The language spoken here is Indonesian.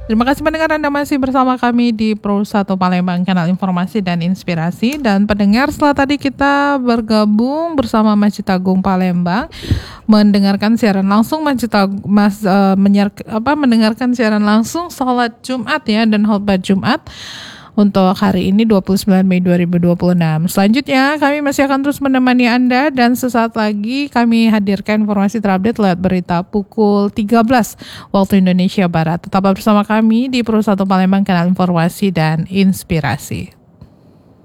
Terima kasih pendengar, Anda masih bersama kami di Pro 1 Palembang, kanal informasi dan inspirasi. Dan pendengar, setelah tadi kita bergabung bersama Masjid Agung Palembang mendengarkan siaran langsung mendengarkan siaran langsung salat Jumat ya dan khotbah Jumat untuk hari ini 29 Mei 2026. Selanjutnya kami masih akan terus menemani Anda dan sesaat lagi kami hadirkan informasi terupdate lewat berita pukul 13 waktu Indonesia Barat. Tetaplah bersama kami di Pro 1 Palembang, kanal informasi dan inspirasi.